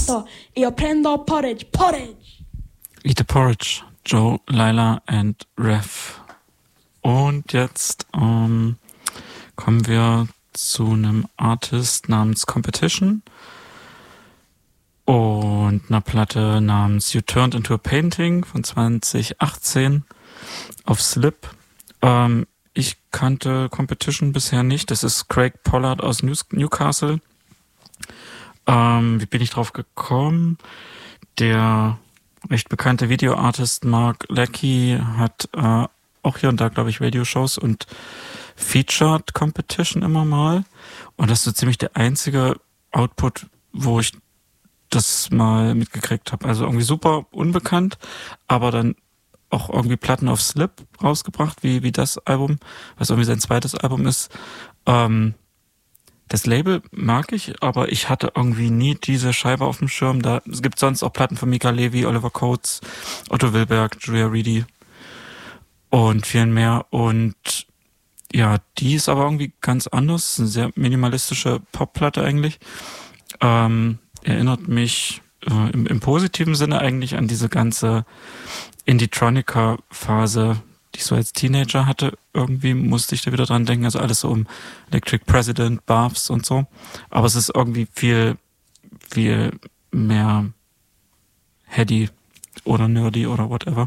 pasta e io prendo porridge. Eat the Porridge, Joe, Lila and Rev. Und jetzt kommen wir zu einem Artist namens Competition und einer Platte namens You Turned Into a Painting von 2018 auf Slip. Ich kannte Competition bisher nicht. Das ist Craig Pollard aus Newcastle. Wie bin ich drauf gekommen? Der recht bekannte Videoartist Mark Lackey hat auch hier und da, glaube ich, Radioshows und featured Competition immer mal. Und das ist so ziemlich der einzige Output, wo ich das mal mitgekriegt habe. Also irgendwie super unbekannt, aber dann auch irgendwie Platten auf Slip rausgebracht, wie das Album, was irgendwie sein zweites Album ist. Das Label mag ich, aber ich hatte irgendwie nie diese Scheibe auf dem Schirm. Es gibt sonst auch Platten von Mika Levy, Oliver Coates, Otto Wilberg, Julia Reedy und vielen mehr. Und ja, die ist aber irgendwie ganz anders. Eine sehr minimalistische Popplatte eigentlich. Erinnert mich im positiven Sinne eigentlich an diese ganze Indie-Tronica-Phase, die ich so als Teenager hatte. Irgendwie musste ich da wieder dran denken. Also alles so um Electric President, Baths und so. Aber es ist irgendwie viel, viel mehr heady oder nerdy oder whatever.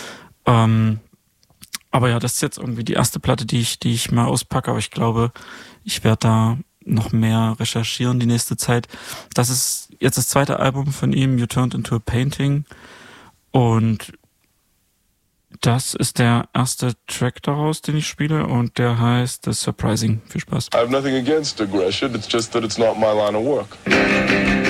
Aber ja, das ist jetzt irgendwie die erste Platte, die ich mal auspacke. Aber ich glaube, ich werde da noch mehr recherchieren die nächste Zeit. Das ist jetzt das zweite Album von ihm, You Turned Into a Painting. Und das ist der erste Track daraus, den ich spiele, und der heißt The Surprising. Viel Spaß. I have nothing against aggression, it's just that it's not my line of work.